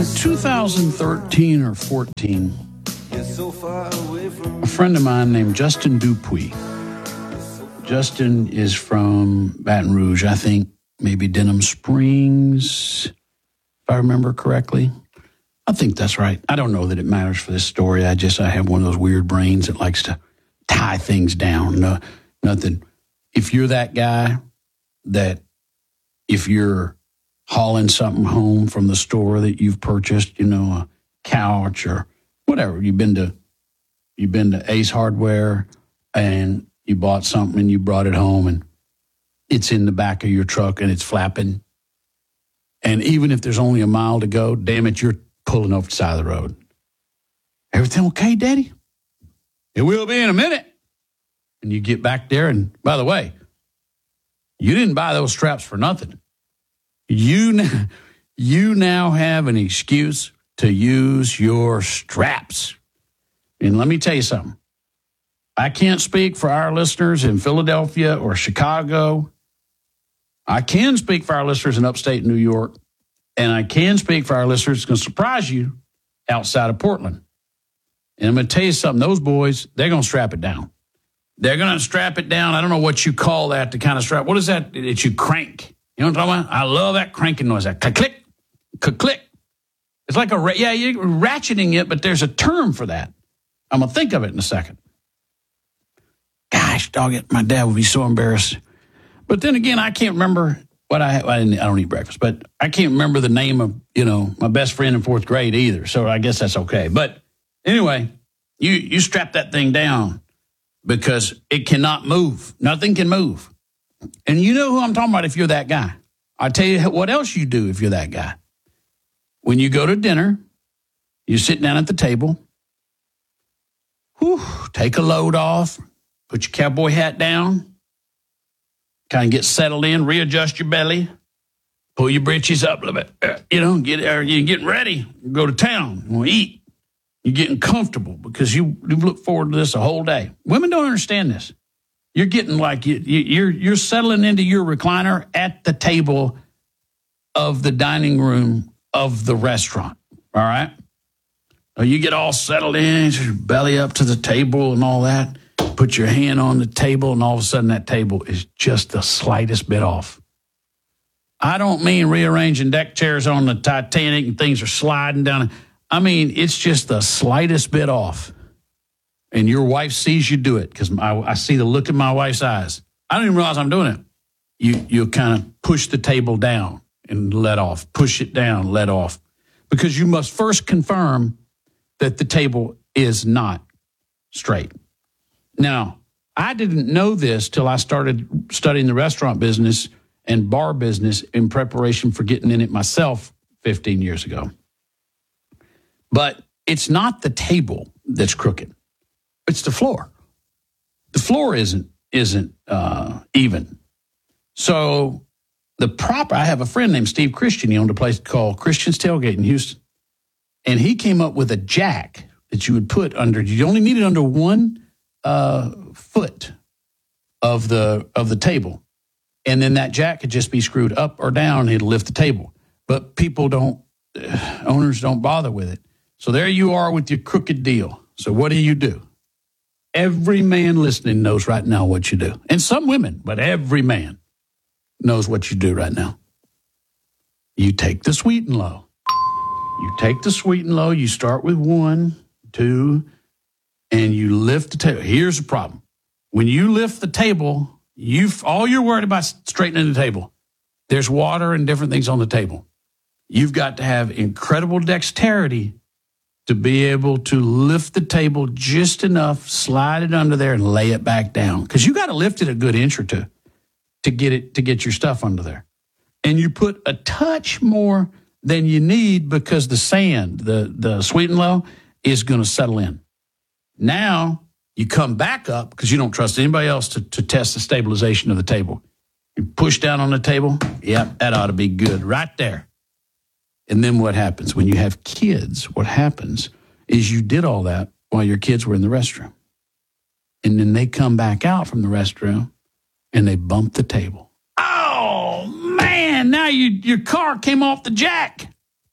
Around 2013 or 14, a friend of mine named Justin Dupuis. Justin is from Baton Rouge, I think, maybe Denham Springs, if I remember correctly. I think that's right. I don't know that it matters for this story. I have one of those weird brains that likes to tie things down. No, nothing. If you're that guy that if you're hauling something home from the store that you've purchased, a couch or whatever, you've been to Ace Hardware and you bought something and you brought it home and it's in the back of your truck and it's flapping. And even if there's only a mile to go, damn it, you're pulling off the side of the road. Everything okay, Daddy? It will be in a minute. And you get back there, and by the way, you didn't buy those straps for nothing. You now have an excuse to use your straps. And let me tell you something. I can't speak for our listeners in Philadelphia or Chicago. I can speak for our listeners in upstate New York. And I can speak for our listeners. It's going to surprise you outside of Portland. And I'm going to tell you something. Those boys, they're going to strap it down. They're going to strap it down. I don't know what you call that, the kind of strap. What is that? That you crank. You know what I'm talking about? I love that cranking noise. That click, click, click. It's like you're ratcheting it, but there's a term for that. I'm going to think of it in a second. Gosh, dog it. My dad would be so embarrassed. But then again, I can't remember what I don't eat breakfast, but I can't remember the name of, my best friend in fourth grade either. So I guess that's okay. But anyway, you strap that thing down because it cannot move. Nothing can move. And you know who I'm talking about if you're that guy. I'll tell you what else you do if you're that guy. When you go to dinner, you sit down at the table, take a load off, put your cowboy hat down, kind of get settled in, readjust your belly, pull your britches up a little bit, you're getting ready, go to town, you want to eat. You're getting comfortable because you've looked forward to this a whole day. Women don't understand this. You're getting like you're settling into your recliner at the table of the dining room of the restaurant. All right. You get all settled in, your belly up to the table and all that. Put your hand on the table, and all of a sudden that table is just the slightest bit off. I don't mean rearranging deck chairs on the Titanic and things are sliding down. I mean, it's just the slightest bit off. And your wife sees you do it because I see the look in my wife's eyes. I don't even realize I'm doing it. You kind of push the table down and let off. Push it down, let off. Because you must first confirm that the table is not straight. Now, I didn't know this till I started studying the restaurant business and bar business in preparation for getting in it myself 15 years ago. But it's not the table that's crooked. It's the floor. The floor isn't even. So I have a friend named Steve Christian. He owned a place called Christian's Tailgate in Houston. And he came up with a jack that you would put under. You only need it under one foot of the table. And then that jack could just be screwed up or down. It'll lift the table. But owners don't bother with it. So there you are with your crooked deal. So what do? Every man listening knows right now what you do. And some women, but every man knows what you do right now. You take the sweet and low. You start with 1, 2, and you lift the table. Here's the problem. When you lift the table, all you're worried about is straightening the table. There's water and different things on the table. You've got to have incredible dexterity to be able to lift the table just enough, slide it under there, and lay it back down. Because you got to lift it a good inch or two to get your stuff under there. And you put a touch more than you need because the sand, the sweet and low, is going to settle in. Now you come back up because you don't trust anybody else to test the stabilization of the table. You push down on the table. Yep, that ought to be good right there. And then what happens? When you have kids, what happens is you did all that while your kids were in the restroom. And then they come back out from the restroom and they bump the table. Oh, man, now your car came off the jack.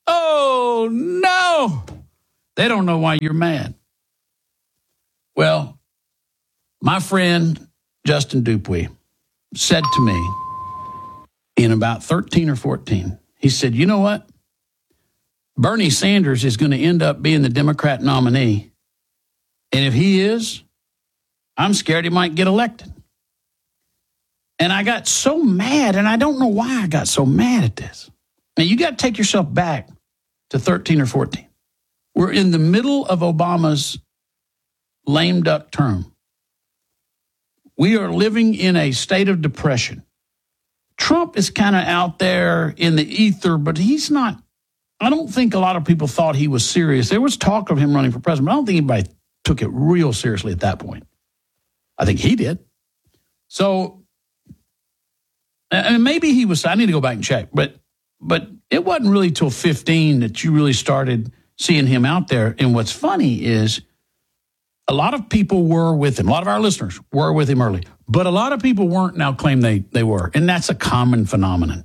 Oh, no. They don't know why you're mad. Well, my friend Justin Dupuy said to me in about 13 or 14, he said, you know what? Bernie Sanders is going to end up being the Democrat nominee. And if he is, I'm scared he might get elected. And I got so mad, and I don't know why I got so mad at this. Now, you got to take yourself back to 13 or 14. We're in the middle of Obama's lame duck term. We are living in a state of depression. Trump is kind of out there in the ether, but he's not. I don't think a lot of people thought he was serious. There was talk of him running for president, but I don't think anybody took it real seriously at that point. I think he did. So, and maybe he was, I need to go back and check, but it wasn't really till 15 that you really started seeing him out there. And what's funny is a lot of people were with him. A lot of our listeners were with him early, but a lot of people weren't now claim they were. And that's a common phenomenon.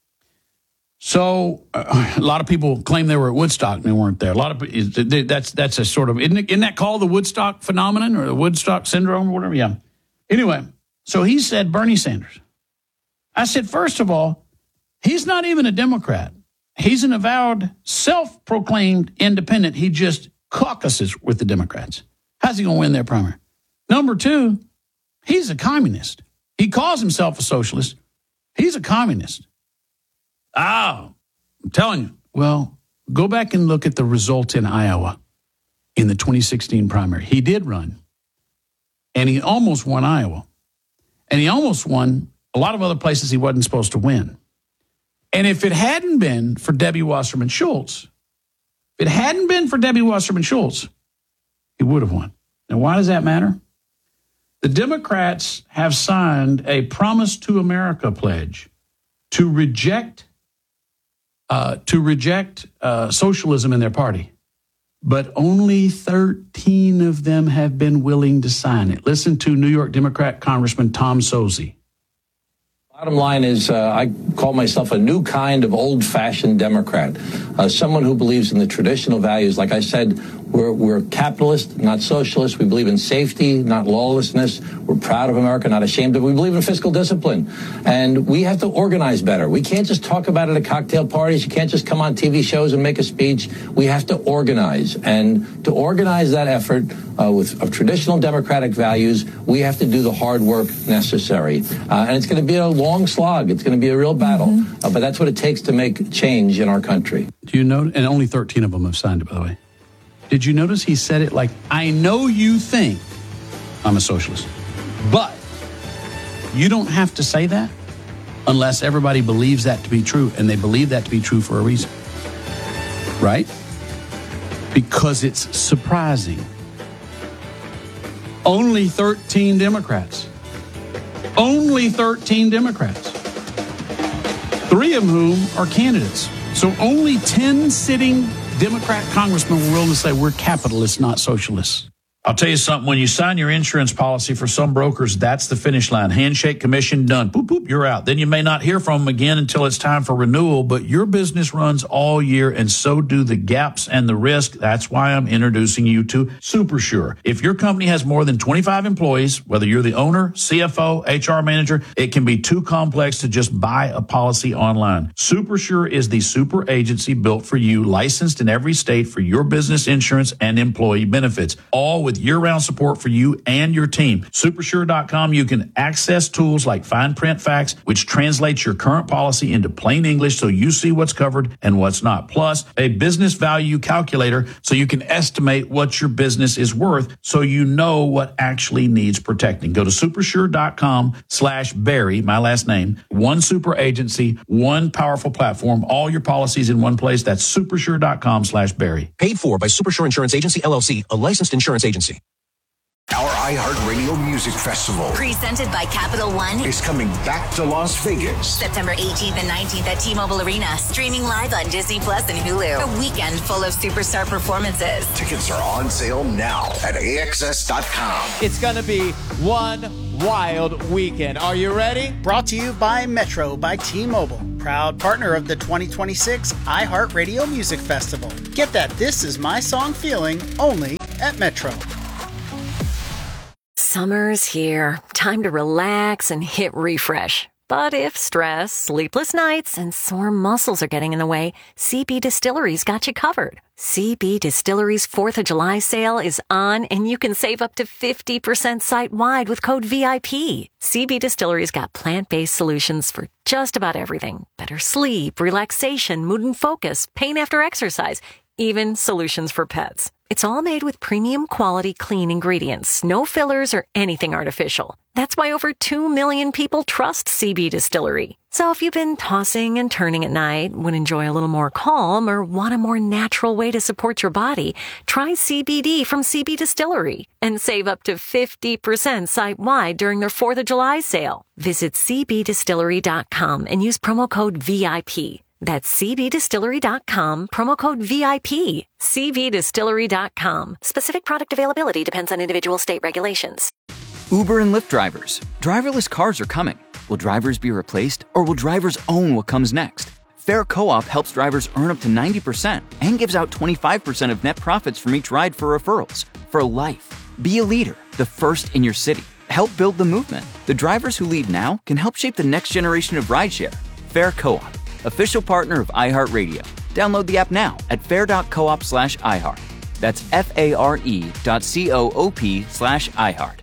So a lot of people claim they were at Woodstock and they weren't there. A lot of that's a sort of, isn't that called the Woodstock phenomenon or the Woodstock syndrome or whatever? Yeah. Anyway, so he said Bernie Sanders. I said, first of all, he's not even a Democrat. He's an avowed, self-proclaimed independent. He just caucuses with the Democrats. How's he going to win their primary? Number two, he's a communist. He calls himself a socialist. He's a communist. Oh, I'm telling you. Well, go back and look at the results in Iowa in the 2016 primary. He did run, and he almost won Iowa. And he almost won a lot of other places he wasn't supposed to win. And if it hadn't been for Debbie Wasserman Schultz, he would have won. Now, why does that matter? The Democrats have signed a Promise to America pledge to reject socialism in their party. But only 13 of them have been willing to sign it. Listen to New York Democrat Congressman Tom Sozzi. Bottom line is, I call myself a new kind of old-fashioned Democrat, someone who believes in the traditional values. Like I said, we're capitalist, not socialist. We believe in safety, not lawlessness. We're proud of America, not ashamed of it. We believe in fiscal discipline. And we have to organize better. We can't just talk about it at cocktail parties. You can't just come on TV shows and make a speech. We have to organize. And to organize that effort of traditional democratic values, we have to do the hard work necessary. And it's going to be a long slog. It's going to be a real battle. But that's what it takes to make change in our country. Do you know? And only 13 of them have signed it, by the way. Did you notice he said it like, I know you think I'm a socialist, but you don't have to say that unless everybody believes that to be true, and they believe that to be true for a reason, right? Because it's surprising. Only 13 Democrats. Only 13 Democrats. 3 of whom are candidates. So only 10 sitting Democrat congressmen were willing to say we're capitalists, not socialists. I'll tell you something. When you sign your insurance policy for some brokers, that's the finish line. Handshake, commission, done. Boop, boop, you're out. Then you may not hear from them again until it's time for renewal, but your business runs all year, and so do the gaps and the risk. That's why I'm introducing you to SuperSure. If your company has more than 25 employees, whether you're the owner, CFO, HR manager, it can be too complex to just buy a policy online. SuperSure is the super agency built for you, licensed in every state for your business insurance and employee benefits, all with year-round support for you and your team. Supersure.com, you can access tools like Fine Print Facts, which translates your current policy into plain English so you see what's covered and what's not. Plus, a business value calculator so you can estimate what your business is worth so you know what actually needs protecting. Go to supersure.com/Barry, my last name. One super agency, one powerful platform, all your policies in one place. That's supersure.com/Barry. Paid for by Supersure Insurance Agency, LLC, a licensed insurance agency. Our iHeartRadio Music Festival, presented by Capital One, is coming back to Las Vegas. September 18th and 19th at T-Mobile Arena, streaming live on Disney Plus and Hulu. A weekend full of superstar performances. Tickets are on sale now at AXS.com. It's going to be one wild weekend. Are you ready? Brought to you by Metro by T-Mobile, proud partner of the 2026 iHeartRadio Music Festival. Get that This Is My Song feeling only at Metro. Summer's here. Time to relax and hit refresh. But if stress, sleepless nights, and sore muscles are getting in the way, CB Distillery's got you covered. CB Distillery's 4th of July sale is on, and you can save up to 50% site-wide with code VIP. CB Distillery's got plant-based solutions for just about everything. Better sleep, relaxation, mood and focus, pain after exercise, even solutions for pets. It's all made with premium quality clean ingredients, no fillers or anything artificial. That's why over 2 million people trust CB Distillery. So if you've been tossing and turning at night, would enjoy a little more calm, or want a more natural way to support your body, try CBD from CB Distillery and save up to 50% site-wide during their 4th of July sale. Visit cbdistillery.com and use promo code VIP. That's cbdistillery.com, promo code VIP. cbdistillery.com. Specific product availability depends on individual state regulations. Uber and Lyft drivers. Driverless cars are coming. Will drivers be replaced, or will drivers own what comes next? Fair Co-op helps drivers earn up to 90% and gives out 25% of net profits from each ride for referrals. For life. Be a leader, the first in your city. Help build the movement. The drivers who lead now can help shape the next generation of rideshare. Fair Co-op, official partner of iHeartRadio. Download the app now at fair.coop/iHeart. That's FARE.coop/iHeart.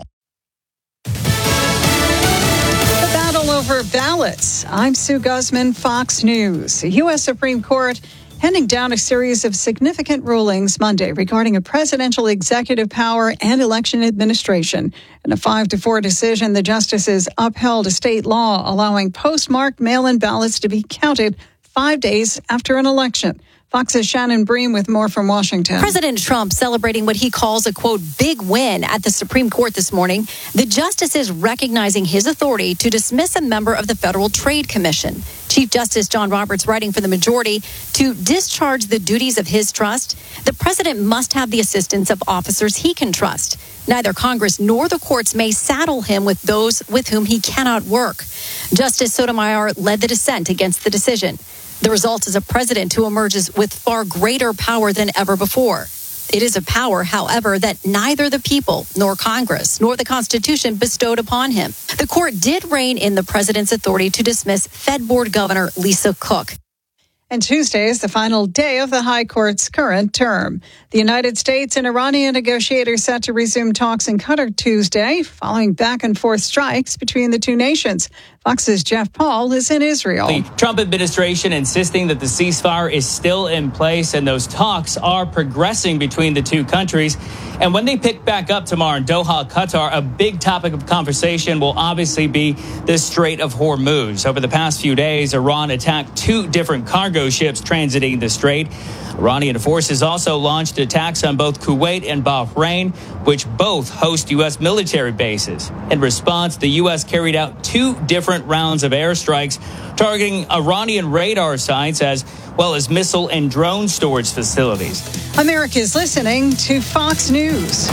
The battle over ballots. I'm Sue Guzman, Fox News. The U.S. Supreme Court handing down a series of significant rulings Monday regarding a presidential executive power and election administration. In a 5-4 decision, the justices upheld a state law allowing postmarked mail-in ballots to be counted 5 days after an election. Fox's Shannon Bream with more from Washington. President Trump celebrating what he calls a, quote, big win at the Supreme Court this morning. The justices recognizing his authority to dismiss a member of the Federal Trade Commission. Chief Justice John Roberts writing for the majority, to discharge the duties of his trust, the president must have the assistance of officers he can trust. Neither Congress nor the courts may saddle him with those with whom he cannot work. Justice Sotomayor led the dissent against the decision. The result is a president who emerges with far greater power than ever before. It is a power, however, that neither the people nor Congress nor the Constitution bestowed upon him. The court did rein in the president's authority to dismiss Fed Board Governor Lisa Cook. And Tuesday is the final day of the High Court's current term. The United States and Iranian negotiators set to resume talks in Qatar Tuesday, following back-and-forth strikes between the two nations. Fox's Jeff Paul is in Israel. The Trump administration insisting that the ceasefire is still in place and those talks are progressing between the two countries. And when they pick back up tomorrow in Doha, Qatar, a big topic of conversation will obviously be the Strait of Hormuz. Over the past few days, Iran attacked 2 different cargo ships transiting the strait. Iranian forces also launched attacks on both Kuwait and Bahrain, which both host U.S. military bases. In response, the U.S. carried out 2 different rounds of airstrikes targeting Iranian radar sites as well as missile and drone storage facilities. America's listening to Fox News.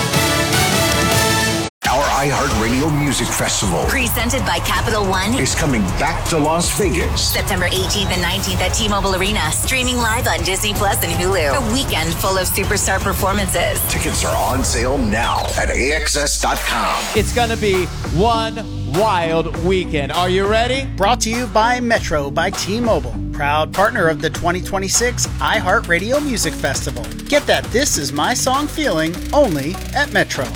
Our iHeartRadio Music Festival, Presented by Capital One, is coming back to Las Vegas. September 18th and 19th at T-Mobile Arena. Streaming live on Disney Plus and Hulu. A weekend full of superstar performances. Tickets are on sale now at AXS.com. It's going to be one wild weekend. Are you ready? Brought to you by Metro by T-Mobile, proud partner of the 2026 iHeartRadio Music Festival. Get that This Is My Song feeling only at Metro.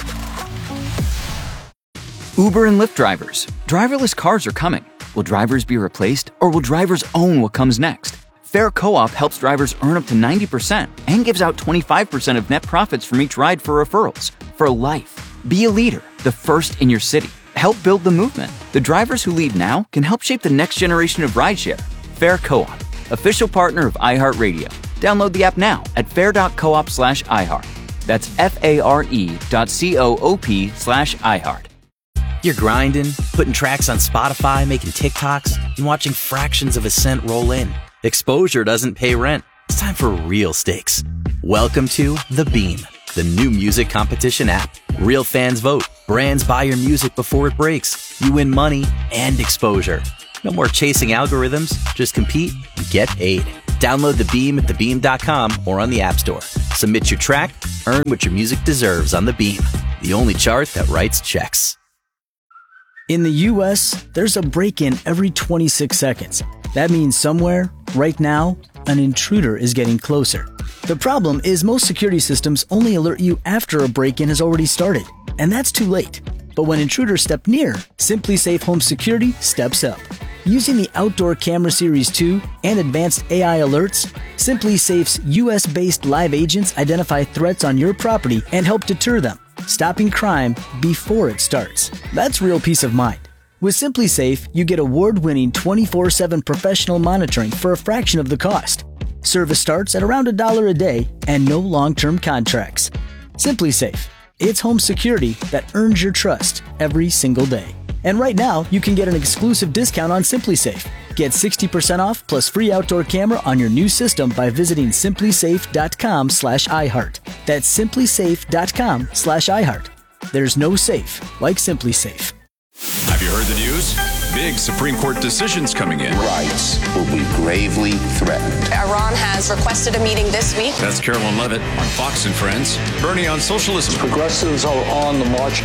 Uber and Lyft drivers. Driverless cars are coming. Will drivers be replaced, or will drivers own what comes next? Fair Co-op helps drivers earn up to 90% and gives out 25% of net profits from each ride for referrals. For life. Be a leader, the first in your city. Help build the movement. The drivers who lead now can help shape the next generation of rideshare. Fair Co-op, official partner of iHeartRadio. Download the app now at fair.coop/iHeart. That's FARE.coop/iHeart. You're grinding, putting tracks on Spotify, making TikToks, and watching fractions of a cent roll in. Exposure doesn't pay rent. It's time for real stakes. Welcome to The Beam, the new music competition app. Real fans vote, Brands buy your music before it breaks. You win money and exposure. No more chasing algorithms. Just compete and get paid. Download The Beam at thebeam.com or on the App Store. Submit your track, earn what your music deserves on The Beam, the only chart that writes checks. In the U.S., there's a break-in every 26 seconds. That means somewhere, right now, an intruder is getting closer. The problem is most security systems only alert you after a break-in has already started, and that's too late. But when intruders step near, SimpliSafe Home Security steps up. Using the Outdoor Camera Series 2 and advanced AI alerts, SimpliSafe's US-based live agents identify threats on your property and help deter them, stopping crime before it starts. That's real peace of mind. With SimpliSafe, you get award-winning 24/7 professional monitoring for a fraction of the cost. Service starts at around $1 a day and no long-term contracts. SimpliSafe. It's home security that earns your trust every single day. And right now, you can get an exclusive discount on SimpliSafe. Get 60% off plus free outdoor camera on your new system by visiting simplisafe.com/iHeart. That's simplisafe.com/iHeart. There's no safe like SimpliSafe. Have you heard the news? Big Supreme Court decisions coming in. Rights will be gravely threatened. Iran has requested a meeting this week. That's Carolyn Levitt on Fox and Friends. Bernie on socialism. Progressives are on the march.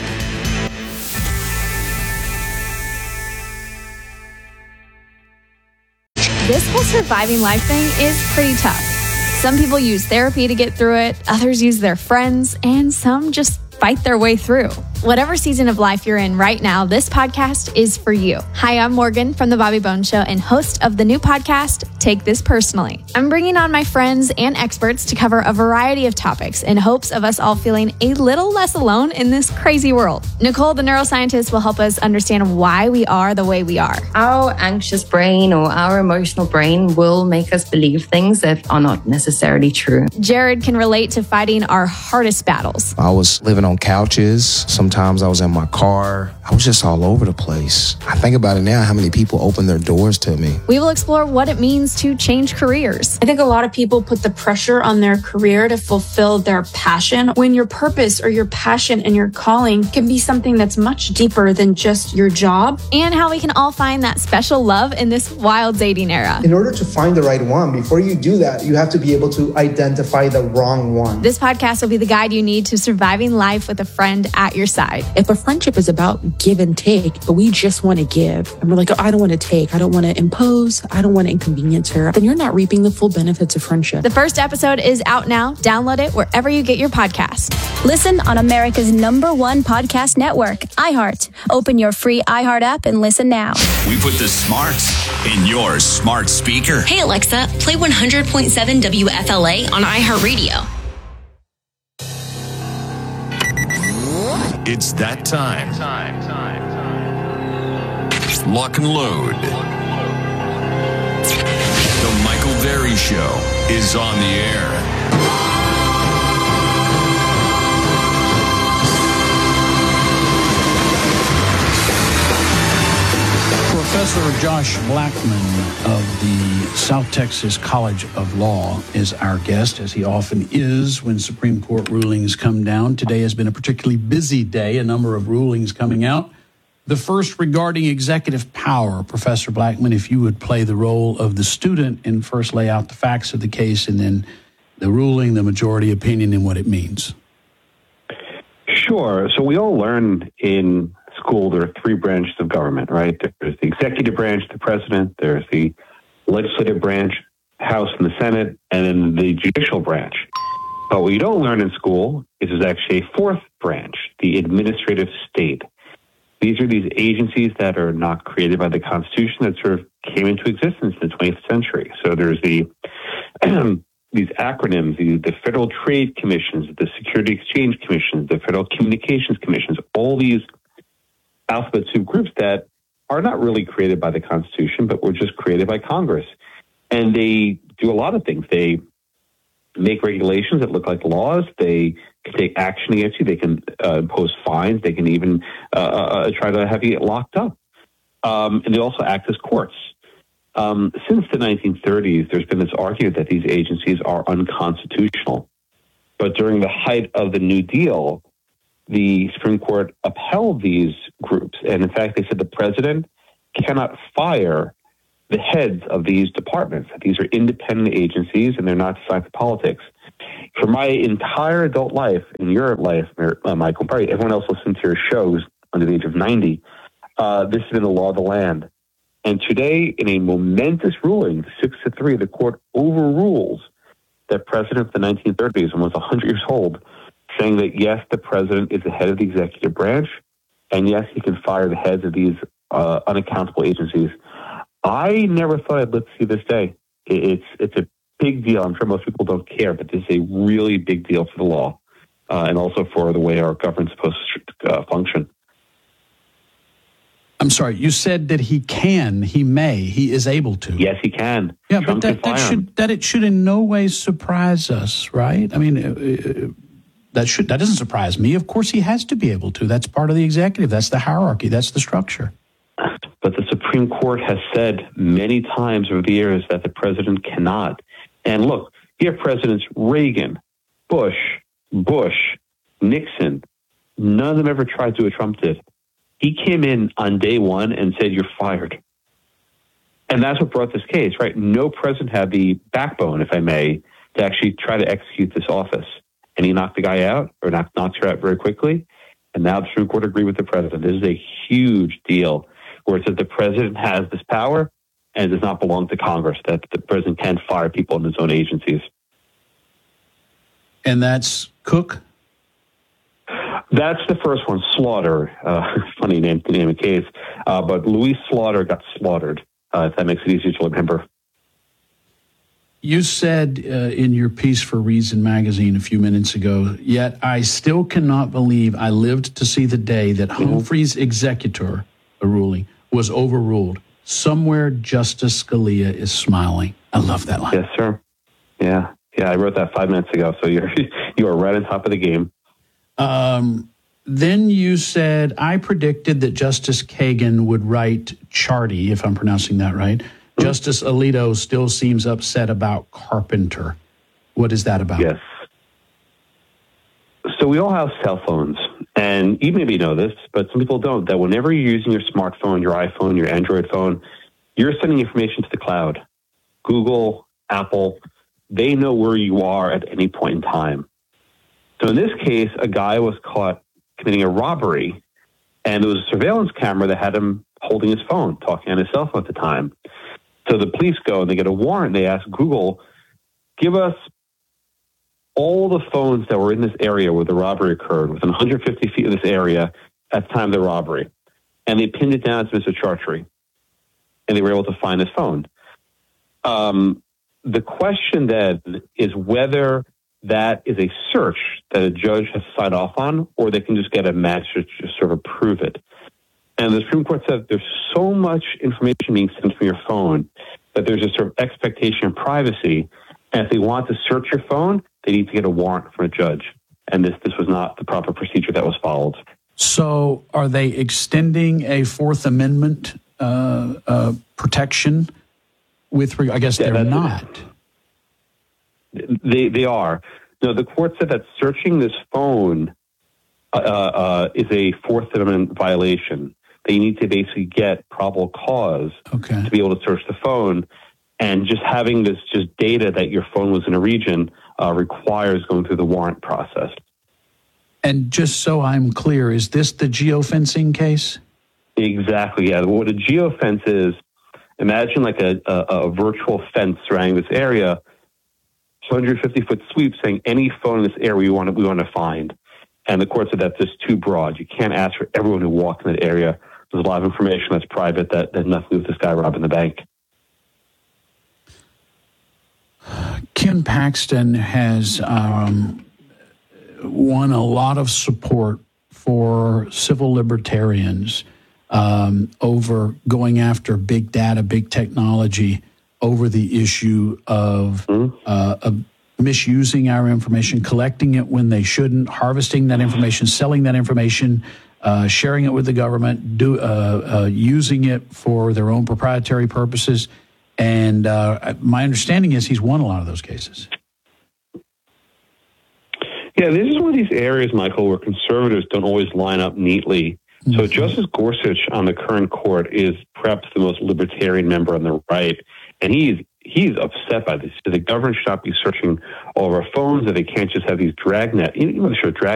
This whole surviving life thing is pretty tough. Some people use therapy to get through it, others use their friends, and some just fight their way through. Whatever season of life you're in right now, this podcast is for you. Hi, I'm Morgan from The Bobby Bones Show and host of the new podcast, Take This Personally. I'm bringing on my friends and experts to cover a variety of topics in hopes of us all feeling a little less alone in this crazy world. Nicole, the neuroscientist, will help us understand why we are the way we are. Our anxious brain or our emotional brain will make us believe things that are not necessarily true. Jared can relate to fighting our hardest battles. I was living on couches. Sometimes I was in my car. I was just all over the place. I think about it now, how many people opened their doors to me. We will explore what it means to change careers. I think a lot of people put the pressure on their career to fulfill their passion, when your purpose or your passion and your calling can be something that's much deeper than just your job. And how we can all find that special love in this wild dating era. In order to find the right one, before you do that, you have to be able to identify the wrong one. This podcast will be the guide you need to surviving life with a friend at your side. If a friendship is about give and take, but we just want to give, and we're like, oh, I don't want to take, I don't want to impose, I don't want to inconvenience her, then you're not reaping the full benefits of friendship. The first episode is out now. Download it wherever you get your podcast. Listen on America's #1 podcast network, iHeart. Open your free iHeart app and listen now. We put the smarts in your smart speaker. Hey, Alexa, play 100.7 WFLA on iHeartRadio. It's that time. Lock and load. The Michael Berry Show is on the air. Professor Josh Blackman of the South Texas College of Law is our guest, as he often is when Supreme Court rulings come down. Today has been a particularly busy day, a number of rulings coming out. The first regarding executive power. Professor Blackman, if you would play the role of the student and first lay out the facts of the case and then the ruling, the majority opinion, and what it means. Sure. So we all learn in school there are three branches of government, right? There's the executive branch, the president, there's the legislative branch, House and the Senate, and then the judicial branch. But what you don't learn in school is there's actually a fourth branch, the administrative state. These are these agencies that are not created by the Constitution that sort of came into existence in the 20th century. So there's the these acronyms, the Federal Trade Commissions, the Security Exchange Commissions, the Federal Communications Commissions, all these alphabet soup groups that are not really created by the Constitution, but were just created by Congress. And they do a lot of things. They make regulations that look like laws. They can take action against you. They can impose fines. They can even try to have you get locked up. And they also act as courts. Since the 1930s, there's been this argument that these agencies are unconstitutional. But during the height of the New Deal, the Supreme Court upheld these groups. And in fact, they said the president cannot fire the heads of these departments. These are independent agencies, and they're not designed for politics. For my entire adult life, in your life, Michael, probably everyone else listening to your shows under the age of 90, this has been the law of the land. And today, in a momentous ruling, 6-3, the court overrules that precedent of the 1930s, almost 100 years old, saying that, yes, the president is the head of the executive branch, and yes, he can fire the heads of these unaccountable agencies. I never thought I'd live to see this day. It's a big deal. I'm sure most people don't care, but this is a really big deal for the law and also for the way our government's supposed to function. I'm sorry, you said that he can, he may, he is able to. Yes, he can. Yeah, Trump but it should in no way surprise us, right? I mean, that doesn't surprise me. Of course he has to be able to. That's part of the executive. That's the hierarchy. That's the structure. But the Supreme Court has said many times over the years that the president cannot. And look, you have presidents Reagan, Bush, Nixon. None of them ever tried to do what Trump did. He came in on day one and said, "You're fired." And that's what brought this case, right? No president had the backbone, if I may, to actually try to execute this office. And he knocked the guy out, or knocked her out very quickly. And now the Supreme Court agreed with the president. This is a huge deal, where it says the president has this power and it does not belong to Congress, that the president can fire people in his own agencies. And that's Cook? That's the first one, Slaughter. Funny name of case. But Louis Slaughter got slaughtered, if that makes it easier to remember. You said in your piece for Reason magazine a few minutes ago, yet I still cannot believe I lived to see the day that Humphrey's executor, a ruling, was overruled. Somewhere Justice Scalia is smiling. I love that line. Yes, sir. Yeah, I wrote that 5 minutes ago, so you are right on top of the game. Then you said, I predicted that Justice Kagan would write Charty, if I'm pronouncing that right. Justice Alito still seems upset about Carpenter. What is that about? Yes. So we all have cell phones, and you maybe know this, but some people don't, that whenever you're using your smartphone, your iPhone, your Android phone, you're sending information to the cloud. Google, Apple, they know where you are at any point in time. So in this case, a guy was caught committing a robbery, and there was a surveillance camera that had him holding his phone, talking on his cell phone at the time. So the police go and they get a warrant. They ask Google, give us all the phones that were in this area where the robbery occurred, within 150 feet of this area at the time of the robbery. And they pinned it down to Mr. Chartry, and they were able to find his phone. The question then is whether that is a search that a judge has signed off on, or they can just get a magistrate to sort of approve it. And the Supreme Court said there's so much information being sent from your phone that there's a sort of expectation of privacy. And if they want to search your phone, they need to get a warrant from a judge. And this was not the proper procedure that was followed. So are they extending a Fourth Amendment protection with, I guess they're not. They are. No, the court said that searching this phone is a Fourth Amendment violation. They need to basically get probable cause to be able to search the phone. And just having this data that your phone was in a region requires going through the warrant process. And just so I'm clear, is this the geofencing case? Exactly, yeah. What a geofence is, imagine like a virtual fence surrounding this area, 150-foot sweep saying any phone in this area we want to find. And the court said that's just too broad. You can't ask for everyone who walked in that area. There's a lot of information that's private that has nothing to do with this guy robbing the bank. Ken Paxton has won a lot of support for civil libertarians over going after big data, big technology, over the issue of misusing our information, collecting it when they shouldn't, harvesting that information, selling that information, sharing it with the government, using it for their own proprietary purposes. And my understanding is he's won a lot of those cases. Yeah, this is one of these areas, Michael, where conservatives don't always line up neatly. So Justice Gorsuch on the current court is perhaps the most libertarian member on the right, and he's upset by this. The government should not be searching all of our phones, that they can't just have these dragnet.